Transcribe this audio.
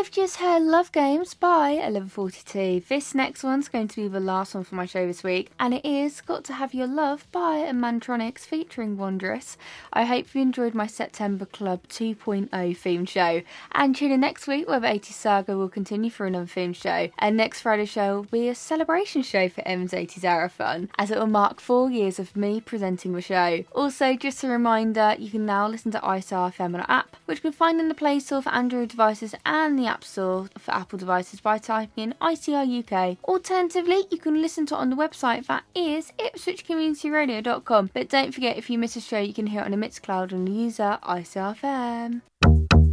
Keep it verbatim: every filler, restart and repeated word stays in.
have just heard Love Games by eleven forty-two. This next one's going to be the last one for my show this week, and it is Got to Have Your Love by Mantronics featuring Wondrous. I hope you enjoyed my September Club two point oh theme show, and tune in next week where the eighties saga will continue for another theme show. And next Friday's show will be a celebration show for Em's eighties Era Fun, as it will mark four years of me presenting the show. Also, just a reminder, you can now listen to I C R F M on our app, which you can find in the Play Store for Android devices and the App Store for Apple devices by typing in I C R U K. Alternatively, you can listen to it on the website that is ipswich community radio dot com. But don't forget, if you miss a show, you can hear it on the Mixcloud on the user I C R F M.